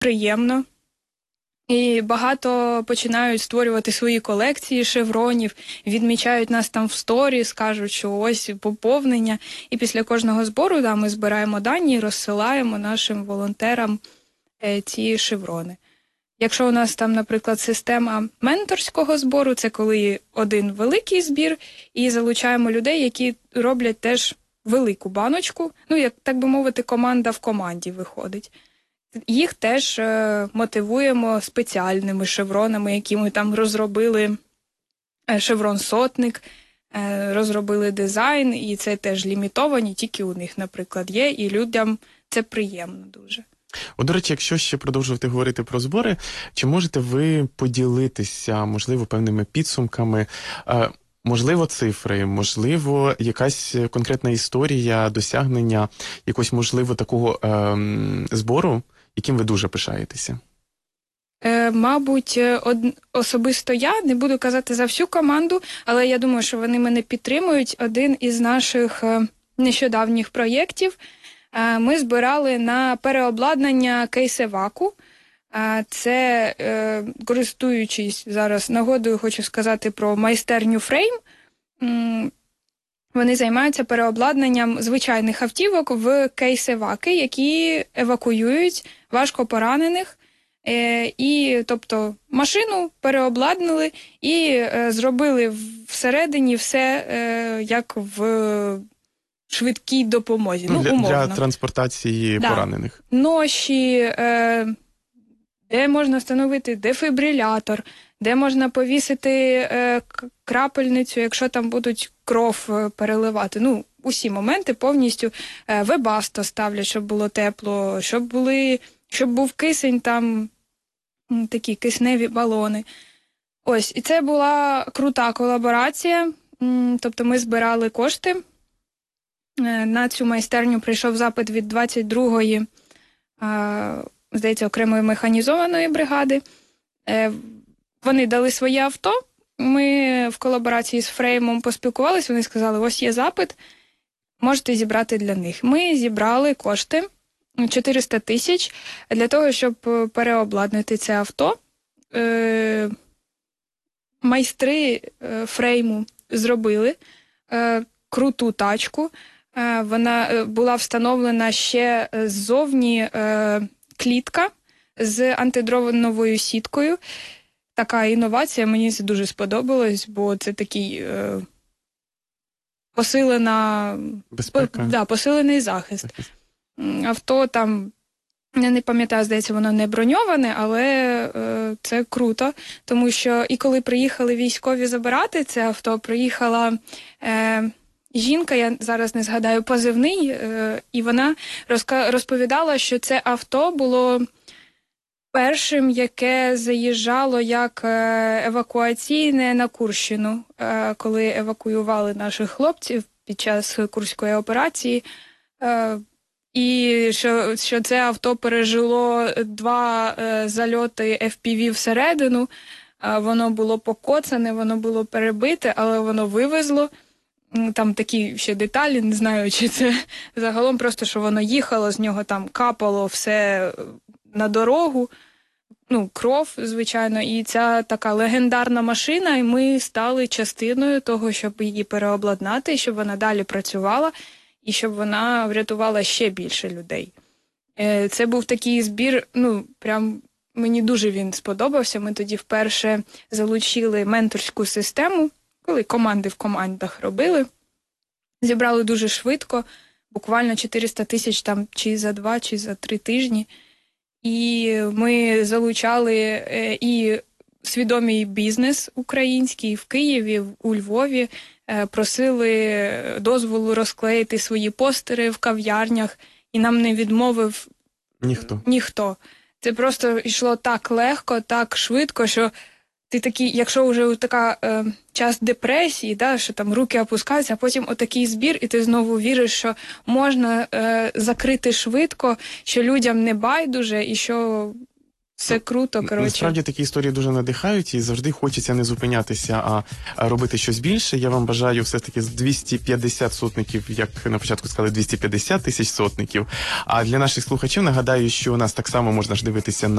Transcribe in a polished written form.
приємно. І багато починають створювати свої колекції шевронів, відмічають нас там в сторіс, кажуть, що ось поповнення. І після кожного збору ми збираємо дані і розсилаємо нашим волонтерам ці шеврони. Якщо у нас там, наприклад, система менторського збору, це коли один великий збір, і залучаємо людей, які роблять теж велику баночку, як так би мовити, команда в команді виходить. Їх теж мотивуємо спеціальними шевронами, які ми там розробили, шеврон-сотник, розробили дизайн, і це теж лімітовані, тільки у них, наприклад, є, і людям це приємно дуже. До речі, якщо ще продовжувати говорити про збори, чи можете ви поділитися, можливо, певними підсумками, можливо, цифри, можливо, якась конкретна історія досягнення якогось, можливо, такого збору, яким ви дуже пишаєтеся? Мабуть, особисто я, не буду казати за всю команду, але я думаю, що вони мене підтримують. Один із наших нещодавніх проєктів ми збирали на переобладнання кейсеваку. Це, користуючись зараз нагодою, хочу сказати про майстерню Фрейм. Вони займаються переобладнанням звичайних автівок в кейсеваки, які евакуюють важкопоранених. Тобто машину переобладнали і зробили всередині все як в швидкій допомозі, умовно. Для транспортації поранених. Ноші, де можна встановити дефібрилятор, де можна повісити крапельницю, якщо там будуть кров переливати. Усі моменти повністю. Вебасто ставлять, щоб було тепло, щоб був кисень, там такі кисневі балони. Ось, і це була крута колаборація. Тобто ми збирали кошти. На цю майстерню прийшов запит від 22-ї, здається, окремої механізованої бригади. Вони дали своє авто. Ми в колаборації з Фреймом поспілкувалися, вони сказали, ось є запит, можете зібрати для них. Ми зібрали кошти, 400 тисяч, для того, щоб переобладнати це авто. Майстри Фрейму зробили круту тачку. Вона була встановлена ще ззовні клітка з антидроновою сіткою. Така інновація, мені це дуже сподобалось, бо це такий посилена безпека. Посилений захист. Авто там, я не пам'ятаю, здається, воно не броньоване, але це круто, тому що і коли приїхали військові забирати це авто, приїхала жінка, я зараз не згадаю позивний, і вона розповідала, що це авто було першим, яке заїжджало як евакуаційне на Курщину, коли евакуювали наших хлопців під час Курської операції. І що це авто пережило 2 зальоти FPV всередину, воно було покоцане, воно було перебите, але воно вивезло. Там такі ще деталі, не знаю, чи це загалом просто, що воно їхало, з нього там капало все на дорогу, кров, звичайно, і ця така легендарна машина, і ми стали частиною того, щоб її переобладнати, щоб вона далі працювала, і щоб вона врятувала ще більше людей. Це був такий збір, прям мені дуже він сподобався. Ми тоді вперше залучили менторську систему, коли команди в командах робили. Зібрали дуже швидко, буквально 400 тисяч там чи за 2, чи за 3 тижні. І ми залучали і свідомий бізнес український в Києві, у Львові, просили дозволу розклеїти свої постери в кав'ярнях, і нам не відмовив ніхто. Це просто йшло так легко, так швидко, що ти такий, якщо вже така час депресії, що там руки опускаються, а потім отакий збір, і ти знову віриш, що можна закрити швидко, що людям не байдуже, і що все круто, коротше. Насправді такі історії дуже надихають і завжди хочеться не зупинятися, а робити щось більше. Я вам бажаю все ж таки з 250 сотників, як на початку сказали, 250 тисяч сотників. А для наших слухачів нагадаю, що у нас так само можна ж дивитися на